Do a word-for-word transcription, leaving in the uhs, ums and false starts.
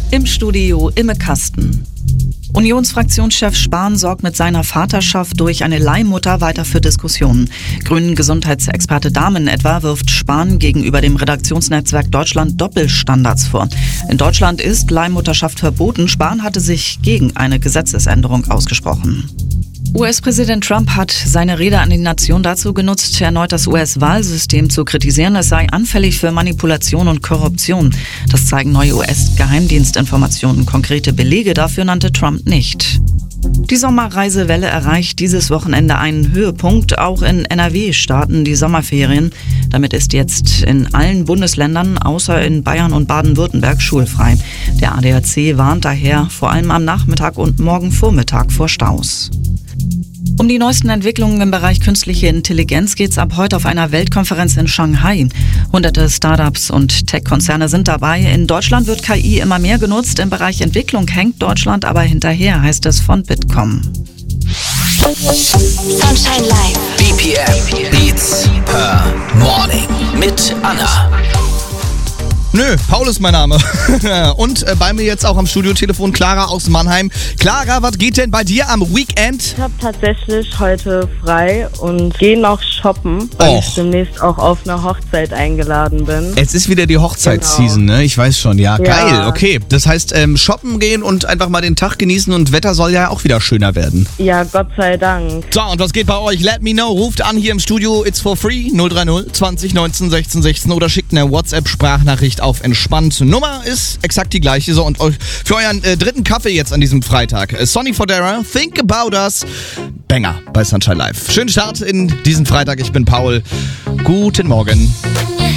Im Studio Imme Kasten. Unionsfraktionschef Spahn sorgt mit seiner Vaterschaft durch eine Leihmutter weiter für Diskussionen. Grünen Gesundheitsexperte Dahmen etwa wirft Spahn gegenüber dem Redaktionsnetzwerk Deutschland Doppelstandards vor. In Deutschland ist Leihmutterschaft verboten. Spahn hatte sich gegen eine Gesetzesänderung ausgesprochen. U S-Präsident Trump hat seine Rede an die Nation dazu genutzt, erneut das U S-Wahlsystem zu kritisieren. Es sei anfällig für Manipulation und Korruption. Das zeigen neue U S-Geheimdienstinformationen. Konkrete Belege dafür nannte Trump nicht. Die Sommerreisewelle erreicht dieses Wochenende einen Höhepunkt. Auch in N R W starten die Sommerferien. Damit ist jetzt in allen Bundesländern außer in Bayern und Baden-Württemberg schulfrei. Der A D A C warnt daher vor allem am Nachmittag und morgen Vormittag vor Staus. Um die neuesten Entwicklungen im Bereich künstliche Intelligenz geht es ab heute auf einer Weltkonferenz in Shanghai. Hunderte Startups und Tech-Konzerne sind dabei. In Deutschland wird K I immer mehr genutzt. Im Bereich Entwicklung hängt Deutschland aber hinterher, heißt es von Bitkom. Sunshine Live. B P M Beats per Morning mit Anna. Nö, Paul ist mein Name. Und äh, bei mir jetzt auch am Studiotelefon Clara aus Mannheim. Clara, was geht denn bei dir am Weekend? Ich habe tatsächlich heute frei und gehe noch shoppen, weil Och. ich demnächst auch auf eine Hochzeit eingeladen bin. Es ist wieder die Hochzeitsseason, Genau. ne? Ich weiß schon, ja, Ja. geil, okay. Das heißt, ähm, shoppen gehen und einfach mal den Tag genießen und Wetter soll ja auch wieder schöner werden. Ja, Gott sei Dank. So, und was geht bei euch? Let me know. Ruft an hier im Studio, it's for free, null drei null zwanzig neunzehn sechzehn sechzehn oder schickt eine WhatsApp-Sprachnachricht auf entspannt. Nummer ist exakt die gleiche. So, und für euren äh, dritten Kaffee jetzt an diesem Freitag. Äh, Sonny Fodera, Think About Us. Banger bei Sunshine Live. Schönen Start in diesen Freitag. Ich bin Paul. Guten Morgen.